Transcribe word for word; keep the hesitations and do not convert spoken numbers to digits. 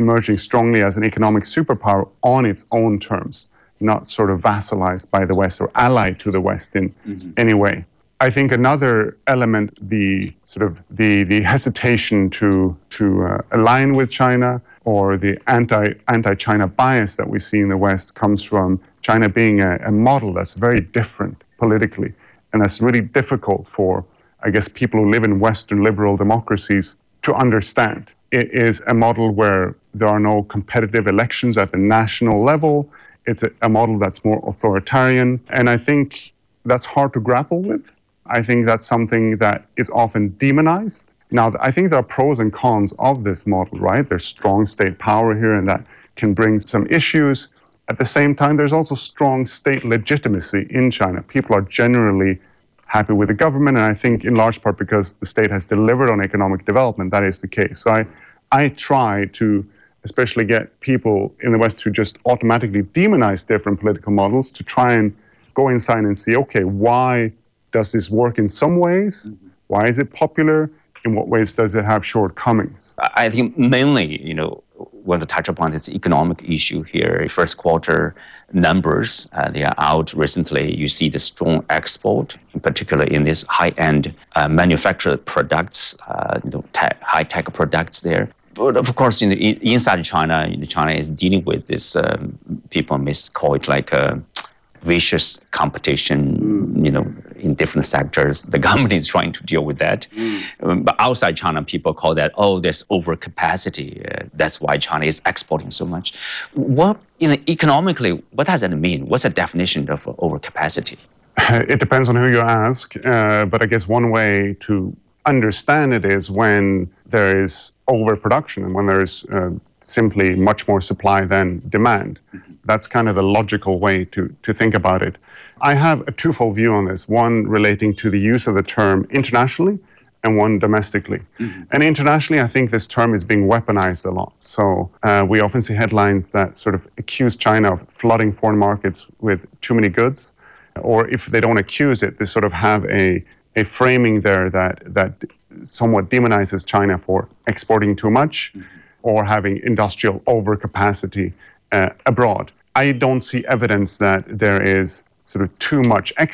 emerging strongly as an economic superpower on its own terms, not sort of vassalized by the West or allied to the West in mm-hmm. any way. I think another element, the sort of the, the hesitation to, to uh, align with China, or the anti, anti-China bias that we see in the West, comes from China being a, a model that's very different politically, and that's really difficult for, I guess, people who live in Western liberal democracies to understand. It is a model where there are no competitive elections at the national level. It's a, a model that's more authoritarian, and I think that's hard to grapple with. I think that's something that is often demonized. Now, I think there are pros and cons of this model, right? There's strong state power here, and that can bring some issues. At the same time, there's also strong state legitimacy in China. People are generally happy with the government, and I think in large part because the state has delivered on economic development, that is the case. So I, I try to especially get people in the West who just automatically demonize different political models to try and go inside and see, okay, why does this work in some ways? Why is it popular? In what ways does it have shortcomings? I think mainly, you know, want to touch upon this economic issue here. First quarter numbers, uh, they are out recently. You see the strong export, in particular in these high-end uh, manufactured products, uh, you know, tech, high-tech products there. But of course, in the, inside China, you know, China is dealing with this, um, people may call it like a vicious competition, you know, in different sectors. The government is trying to deal with that. Mm. Um, but outside China, people call that, oh, there's overcapacity. Uh, that's why China is exporting so much. What, you know, economically, what does that mean? What's the definition of overcapacity? It depends on who you ask. Uh, but I guess one way to understand it is when there is overproduction and when there is uh, simply much more supply than demand. Mm-hmm. That's kind of the logical way to, to think about it. I have a twofold view on this, one relating to the use of the term internationally and one domestically. Mm-hmm. And internationally, I think this term is being weaponized a lot. So uh, we often see headlines that sort of accuse China of flooding foreign markets with too many goods, or if they don't accuse it, they sort of have a, a framing there that, that somewhat demonizes China for exporting too much, mm-hmm. or having industrial overcapacity uh, abroad. I don't see evidence that there is sort of too much